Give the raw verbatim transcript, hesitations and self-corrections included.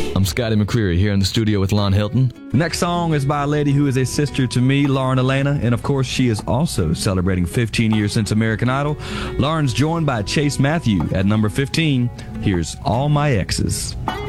I'm Scotty McCreery here in the studio with Lon Hilton. The next song is by a lady who is a sister to me, Lauren Elena, and of course she is also celebrating fifteen years since American Idol. Lauren's joined by Chase Matthew at number fifteen. Here's All My Exes.